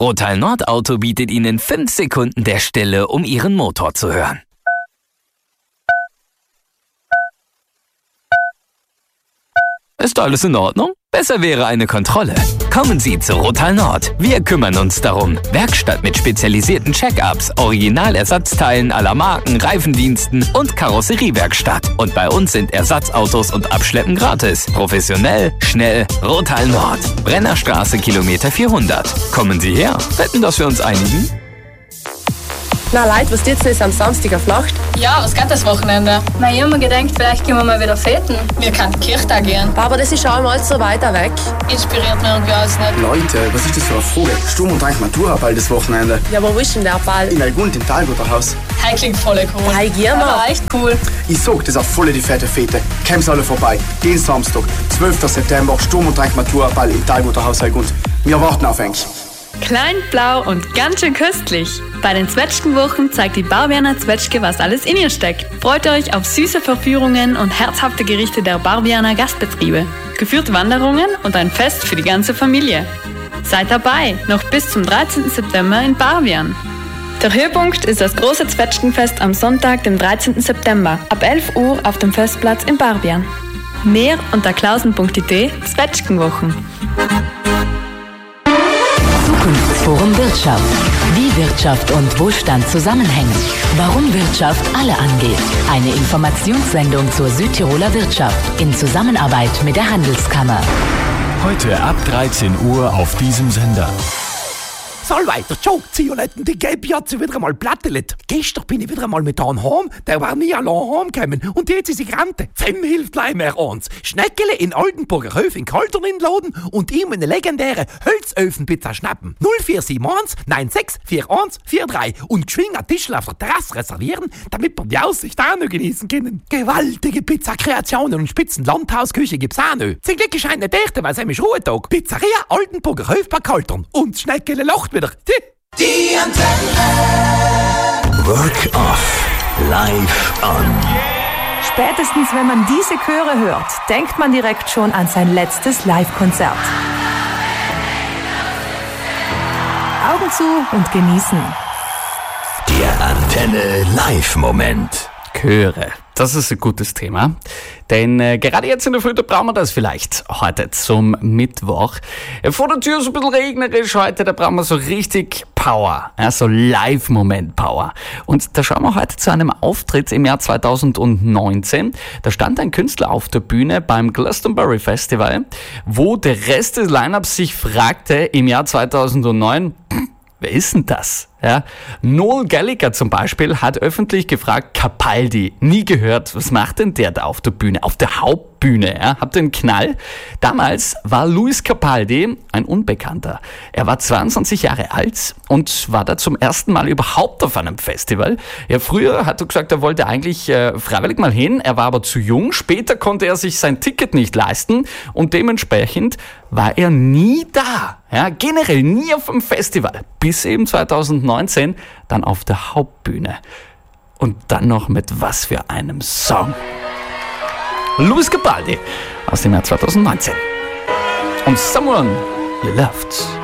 Rothal Nord Auto bietet Ihnen 5 Sekunden der Stille, um Ihren Motor zu hören. Ist alles in Ordnung? Besser wäre eine Kontrolle. Kommen Sie zu Rothal Nord. Wir kümmern uns darum. Werkstatt mit spezialisierten Check-ups, Originalersatzteilen aller Marken, Reifendiensten und Karosseriewerkstatt. Und bei uns sind Ersatzautos und Abschleppen gratis. Professionell, schnell, Rothal Nord. Brennerstraße, Kilometer 400. Kommen Sie her. Wetten, dass wir uns einigen? Na Leute, was geht's denn am Samstag auf Nacht? Ja, was geht das Wochenende? Ich habe mir gedacht, vielleicht gehen wir mal wieder feten. Wir können Kirchtag gehen. Aber das ist schon einmal so weiter weg. Inspiriert mir irgendwie alles nicht. Leute, was ist das für eine Frage? Sturm- und Drang Matura-Ball das Wochenende. Ja, wo ist denn der Ball? In Algund im Talguterhaus. Hey, klingt voll cool. Hey, gehen wir. Aber echt cool. Ich sag, das ist auch voll die fette Fete. Käm's alle vorbei. Den Samstag, 12. September, Sturm- und Drang Matura-Ball im Talguterhaus Algund. Wir warten auf euch. Klein, blau und ganz schön köstlich. Bei den Zwetschgenwochen zeigt die Barbianer Zwetschge, was alles in ihr steckt. Freut euch auf süße Verführungen und herzhafte Gerichte der Barbianer Gastbetriebe. Geführte Wanderungen und ein Fest für die ganze Familie. Seid dabei, noch bis zum 13. September in Barbian. Der Höhepunkt ist das große Zwetschgenfest am Sonntag, dem 13. September, ab 11 Uhr auf dem Festplatz in Barbian. Mehr unter klausen.it Zwetschgenwochen. Zukunftsforum Wirtschaft. Wie Wirtschaft und Wohlstand zusammenhängen. Warum Wirtschaft alle angeht. Eine Informationssendung zur Südtiroler Wirtschaft in Zusammenarbeit mit der Handelskammer. Heute ab 13 Uhr auf diesem Sender. Soll weiter, Joe, Zioletten, die gelbe Jatze wieder einmal plattelet. Gestern bin ich wieder einmal mit einem heim, der war nie allein heimgekommen. Und jetzt ist ich rannte. 5 hilft gleich mehr uns. Schneckele in Oldenburger Höf in Kaltern in Laden und ihm eine legendäre Hölzöfenpizza schnappen. 0471 964143 und geschwind einen Tischl auf der Terrasse reservieren, damit wir die Aussicht auch noch genießen können. Gewaltige Pizzakreationen und spitzen Landhausküche gibt's auch noch. Zum Glück ist eine Dichte, weil es ist Ruhetag. Pizzeria Oldenburger Höf bei Kaltern und Schneckele lacht wieder. Die Antenne. Work Off. Live on. Spätestens, wenn man diese Chöre hört, denkt man direkt schon an sein letztes Live-Konzert. Augen zu und genießen. Der Antenne Live-Moment. Chöre. Das ist ein gutes Thema, denn gerade jetzt in der Früh, da brauchen wir das vielleicht heute zum Mittwoch. Vor der Tür ist ein bisschen regnerisch heute, da brauchen wir so richtig Power, ja, so Live-Moment-Power. Und da schauen wir heute zu einem Auftritt im Jahr 2019. Da stand ein Künstler auf der Bühne beim Glastonbury Festival, wo der Rest des Line-Ups sich fragte im Jahr 2009, wer ist denn das? Ja, Noel Gallagher zum Beispiel hat öffentlich gefragt, Capaldi, nie gehört, was macht denn der da auf der Bühne, auf der Hauptbühne, ja? Habt ihr einen Knall? Damals war Luis Capaldi ein Unbekannter. Er war 22 Jahre alt und war da zum ersten Mal überhaupt auf einem Festival. Ja, früher hat er gesagt, er wollte eigentlich freiwillig mal hin, er war aber zu jung. Später konnte er sich sein Ticket nicht leisten und dementsprechend war er nie da. Ja, generell nie auf einem Festival, bis eben 2019 dann auf der Hauptbühne. Und dann noch mit was für einem Song. Luis Capaldi aus dem Jahr 2019. Und Someone You Loved.